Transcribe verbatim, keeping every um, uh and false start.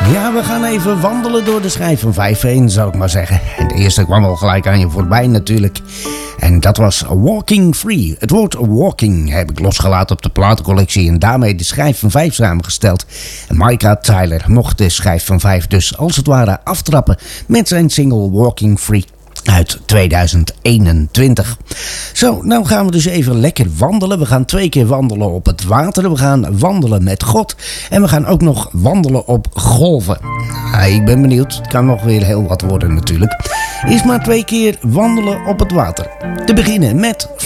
Ja, we gaan even wandelen door de schijf van vijf heen, zou ik maar zeggen. En de eerste kwam al gelijk aan je voorbij natuurlijk. En dat was Walking Free. Het woord walking heb ik losgelaten op de platencollectie en daarmee de schijf van vijf samengesteld. En Micah Tyler mocht de schijf van vijf dus als het ware aftrappen met zijn single Walking Free uit tweeduizend eenentwintig. Zo, nou gaan we dus even lekker wandelen. We gaan twee keer wandelen op het water. We gaan wandelen met God. En we gaan ook nog wandelen op golven. Ah, ik ben benieuwd. Het kan nog weer heel wat worden natuurlijk. Eerst maar twee keer wandelen op het water. Te beginnen met